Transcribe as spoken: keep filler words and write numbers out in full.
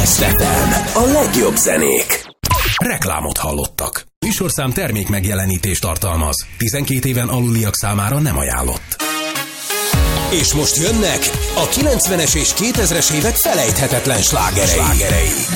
Best ef em, a legjobb zenék. Reklámot hallottak. Műsorszám termék megjelenítést tartalmaz. tizenkét éven aluliak számára nem ajánlott. És most jönnek a kilencvenes és kétezres évek felejthetetlen slágerei.